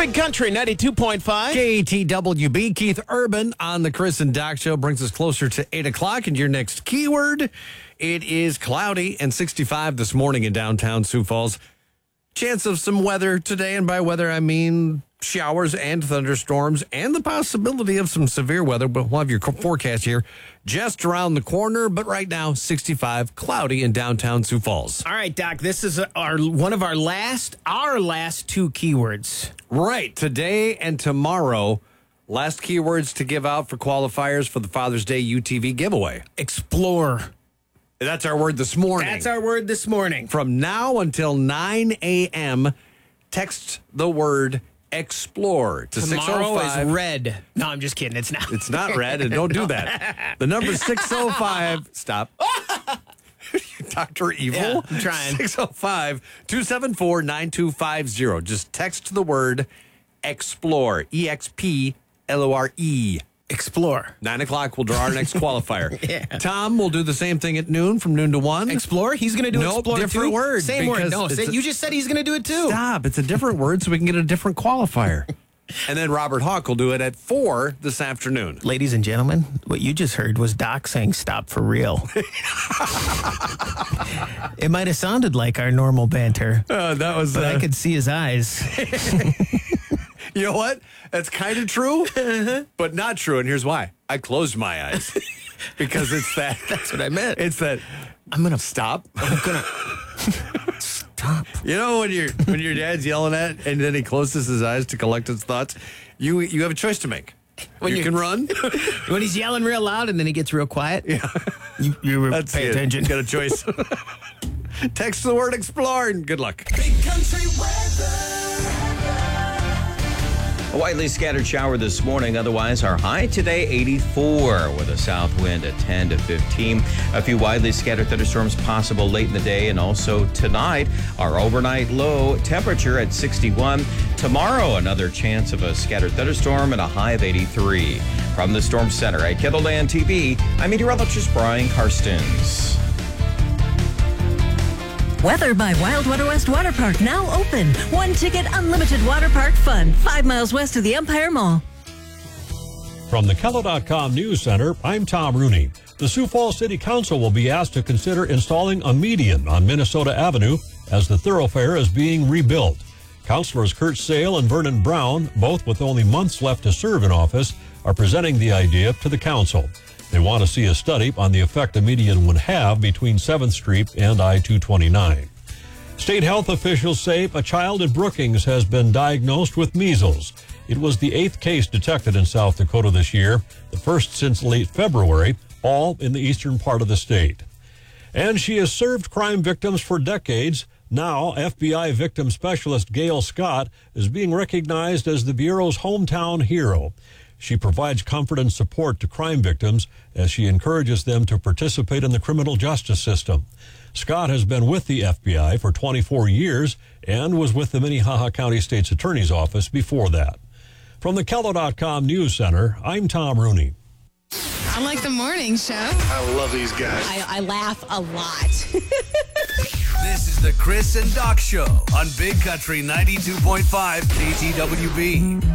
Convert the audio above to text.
Big Country 92.5. KTWB. Keith Urban on the Chris and Doc Show brings us closer to 8 o'clock. And your next keyword, it is cloudy and 65 this morning in downtown Sioux Falls. Chance of some weather today, and by weather I mean showers and thunderstorms and the possibility of some severe weather. But we'll have your forecast here just around the corner. But right now, 65, cloudy in downtown Sioux Falls. All right, Doc, this is one of our last two keywords. Right, today and tomorrow, last keywords to give out for qualifiers for the Father's Day UTV giveaway. Explore. That's our word this morning. That's our word this morning. From now until 9 a.m., text the word explore to Tomorrow 605. is red. No, I'm just kidding. It's not. It's not red, and don't do that. The number 605. Stop. Dr. Evil. Yeah, I'm trying. 605-274-9250. Just text the word explore. EXPLORE. Explore. 9 o'clock, we'll draw our next qualifier. Yeah. Tom will do the same thing at noon, from noon to 1. Explore? He's going to do Nope, explore different too? word. Same word. because No, you just said he's going to do it too. Stop. It's a different word, so we can get a different qualifier. And then Robert Hawk will do it at 4 this afternoon. Ladies and gentlemen, what you just heard was Doc saying stop for real. It might have sounded like our normal banter, That was. but I could see his eyes. You know what? That's kind of true, but not true. And here's why. I closed my eyes because it's that. That's what I meant. It's that. I'm going to Stop. stop. You know when your dad's yelling at, and then he closes his eyes to collect his thoughts. You have a choice to make. When you you- can run. When he's yelling real loud and then he gets real quiet, Yeah. you That's pay it. attention. Got a choice. Text the word explore and good luck. Big country weather. A widely scattered shower this morning. Otherwise, our high today, 84, with a south wind at 10 to 15. A few widely scattered thunderstorms possible late in the day, and also tonight, our overnight low temperature at 61. Tomorrow, another chance of a scattered thunderstorm and a high of 83. From the Storm Center at KETHLELAND TV, I'm meteorologist Brian Karstens. Weather by Wildwater West Water Park, now open. One ticket, unlimited water park fun. 5 miles west of the Empire Mall. From the KELO.com News Center, I'm Tom Rooney. The Sioux Falls City Council will be asked to consider installing a median on Minnesota Avenue as the thoroughfare is being rebuilt. Councilors Kurt Sale and Vernon Brown, both with only months left to serve in office, are presenting the idea to the council. They want to see a study on the effect a median would have between 7th Street and I-229. State health officials say a child in Brookings has been diagnosed with measles. It was the 8th case detected in South Dakota this year, the first since late February, all in the eastern part of the state. And she has served crime victims for decades. Now, FBI victim specialist Gail Scott is being recognized as the Bureau's hometown hero. She provides comfort and support to crime victims as she encourages them to participate in the criminal justice system. Scott has been with the FBI for 24 years and was with the Minnehaha County State's Attorney's Office before that. From the KELO.com News Center, I'm Tom Rooney. I like the morning show. I love these guys. I laugh a lot. This is the Chris and Doc Show on Big Country 92.5 KTWB.